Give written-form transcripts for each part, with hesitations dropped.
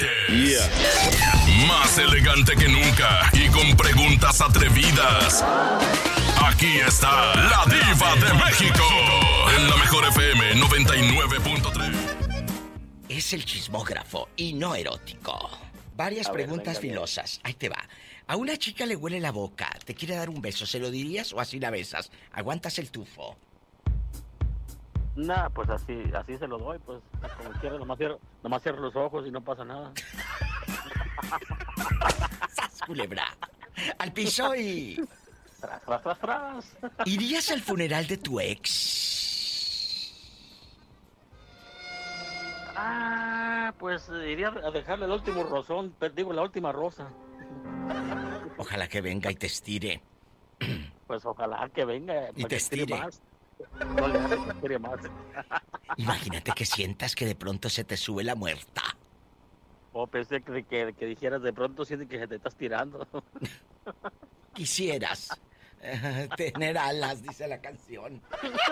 Yeah. Más elegante que nunca y con preguntas atrevidas. Aquí está la Diva de México en la Mejor FM 99.3. Es el chismógrafo y no erótico. Varias preguntas filosas. Ahí te va. A una chica le huele la boca, te quiere dar un beso, ¿se lo dirías o así la besas? ¿Aguantas el tufo? Nah, pues así se lo doy, pues como quiera, nomás cierro los ojos y no pasa nada. ¡Sas, culebra! Al piso y... Tras. ¿Irías al funeral de tu ex? Pues iría a dejarle el último rosón, la última rosa. Ojalá que venga y te estire. Pues ojalá que venga y te estire más. No le hace que estire más. Imagínate que sientas que de pronto se te sube la muerta. Pensé que dijeras de pronto sientes que se te estás tirando. Quisieras tener alas, dice la canción.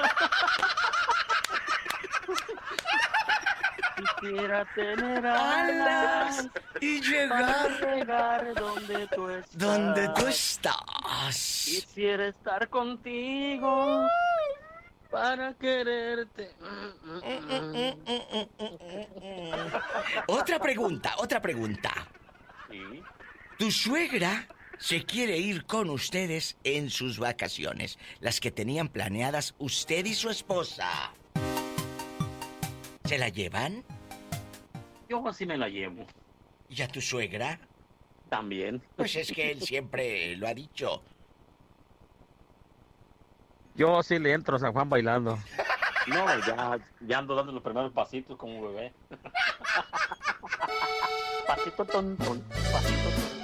Quisiera tener alas y llegar donde tú estás. Quisiera estar contigo para quererte. Otra pregunta. ¿Sí? Tu suegra se quiere ir con ustedes en sus vacaciones, las que tenían planeadas usted y su esposa. ¿Se la llevan? Yo así me la llevo. ¿Y a tu suegra? También. Pues es que él siempre lo ha dicho. Yo sí le entro a San Juan bailando. No, ya ando dando los primeros pasitos como bebé. Pasito tontón, pasito tontón.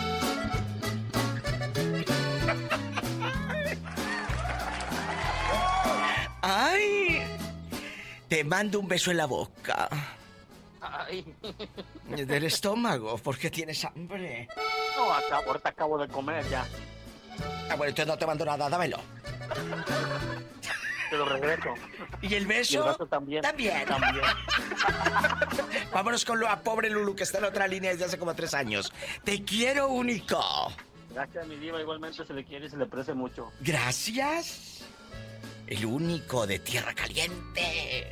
¡Ay! Te mando un beso en la boca. Ay. Del estómago, porque tienes hambre. No, ahorita acabo de comer ya. Bueno, entonces no te mando nada, dámelo. Te lo regreso. ¿Y el beso? Y el beso también. También. Vámonos con la pobre Lulu, que está en otra línea desde hace como 3 años. Te quiero, único. Gracias, mi diva. Igualmente se le quiere y se le aprecia mucho. Gracias. El único de tierra caliente.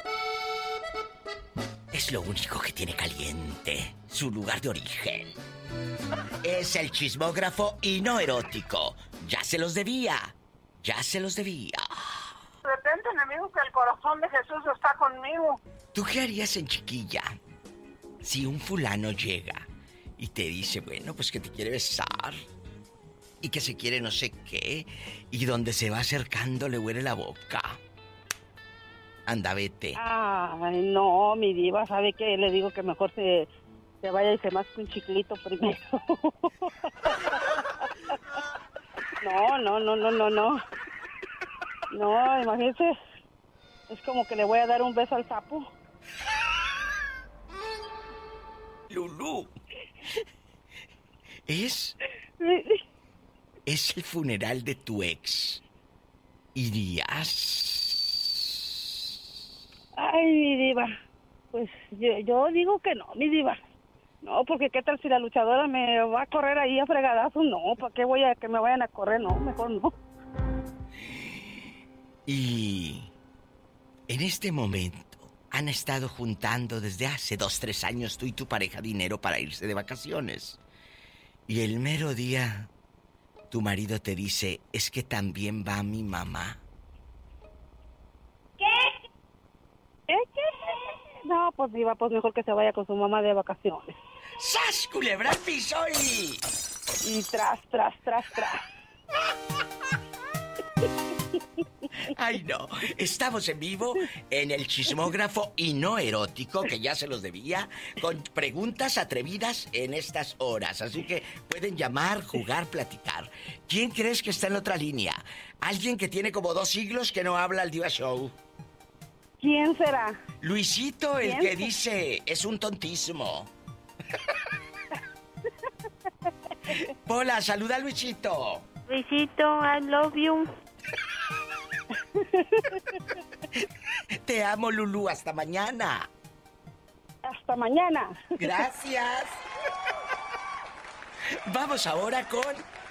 Es lo único que tiene caliente. Su lugar de origen. Es el chismógrafo y no erótico. Ya se los debía. De repente, enemigo, que el corazón de Jesús está conmigo. ¿Tú qué harías en chiquilla si un fulano llega y te dice, bueno, pues que te quiere besar y que se quiere no sé qué, y donde se va acercando le huele la boca? Anda, vete. Ay, no, mi diva, ¿sabe qué? Le digo que mejor se vaya y se masque un chiclito primero. No. No, imagínese. Es como que le voy a dar un beso al sapo. Lulú. Es el funeral de tu ex. ¿Irías? Ay, mi diva. Pues yo digo que no, mi diva. No, porque qué tal si la luchadora me va a correr ahí a fregadazos. No, ¿para qué voy a que me vayan a correr? No, mejor no. Y en este momento han estado juntando desde hace 2-3 años tú y tu pareja dinero para irse de vacaciones. Y el mero día tu marido te dice, es que también va mi mamá. ¿Qué? No, pues diva, pues mejor que se vaya con su mamá de vacaciones. ¡Sas, culebra al piso y tras! Ay, no. Estamos en vivo en el chismógrafo y no erótico, que ya se los debía, con preguntas atrevidas en estas horas. Así que pueden llamar, jugar, platicar. ¿Quién crees que está en otra línea? Alguien que tiene como 2 siglos que no habla al Diva Show. ¿Quién será? Luisito, el que dice, es un tontísimo. Hola, saluda a Luisito. Luisito, I love you. Te amo, Lulú, hasta mañana. Hasta mañana. Gracias. Vamos ahora con...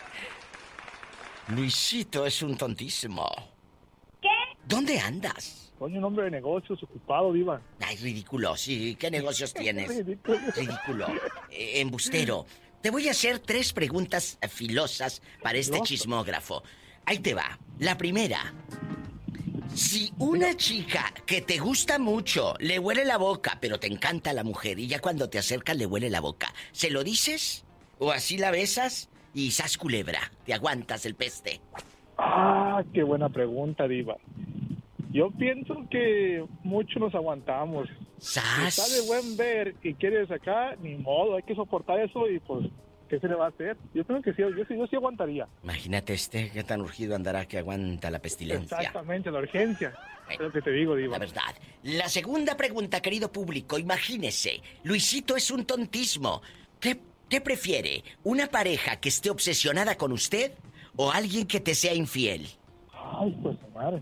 Luisito es un tontísimo. ¿Qué? ¿Dónde andas? Soy un hombre de negocios ocupado, Diva. Ay, ridículo, sí. ¿Qué negocios tienes? Ridículo. Embustero. Te voy a hacer 3 preguntas filosas para este chismógrafo. Ahí te va. La primera. Si una chica que te gusta mucho le huele la boca, pero te encanta la mujer y ya cuando te acercas le huele la boca, ¿se lo dices? ¿O así la besas y sas culebra? ¿Te aguantas el peste? Ah, qué buena pregunta, Diva. Yo pienso que mucho nos aguantamos. ¡Sas! Si está de buen ver y quieres acá, ni modo, hay que soportar eso y pues, ¿qué se le va a hacer? Yo creo que sí, yo sí aguantaría. Imagínate qué tan urgido andará que aguanta la pestilencia. Exactamente, la urgencia. Ay, Es lo que te digo, Diva. La verdad. La segunda pregunta, querido público, imagínese, Luisito es un tontismo. ¿Qué prefiere? ¿Una pareja que esté obsesionada con usted o alguien que te sea infiel? Ay, pues madre.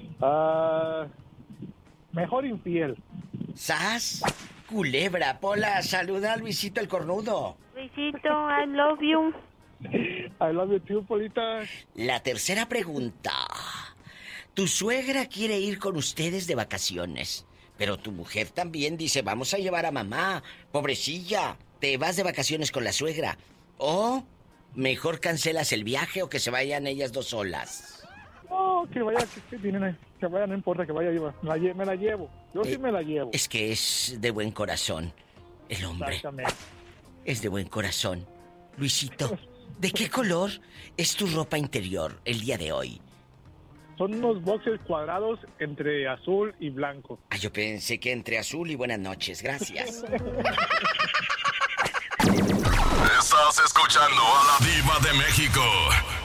Mejor infiel. ¡Sas! Culebra, Pola, saluda a Luisito el cornudo. Luisito, I love you. I love you too, Polita. La tercera pregunta. Tu suegra quiere ir con ustedes de vacaciones, pero tu mujer también dice, vamos a llevar a mamá, pobrecilla, te vas de vacaciones con la suegra. O mejor cancelas el viaje o que se vayan ellas 2 solas. No, que vaya, que vaya, no importa que vaya, Diva. Me la llevo. Yo sí me la llevo. Es que es de buen corazón, el hombre. Exactamente. Es de buen corazón. Luisito, ¿de qué color es tu ropa interior el día de hoy? Son unos boxers cuadrados entre azul y blanco. Ah, yo pensé que entre azul y buenas noches. Gracias. Estás escuchando a la Diva de México.